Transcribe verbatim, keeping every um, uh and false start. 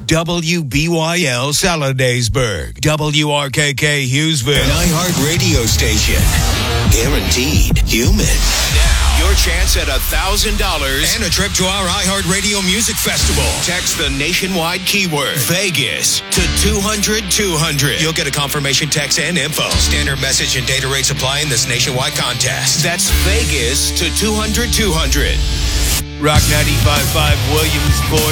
W B Y L Saladaysburg, W R K K Hughesville, an iHeart radio station. Guaranteed human. Now, your chance at one thousand dollars and a trip to our iHeart Radio Music Festival. Text the nationwide keyword Vegas to two hundred two hundred. You'll get a confirmation text and info. Standard message and data rates apply in this nationwide contest. That's Vegas to two hundred two hundred. Rock ninety-five point five Williamsport.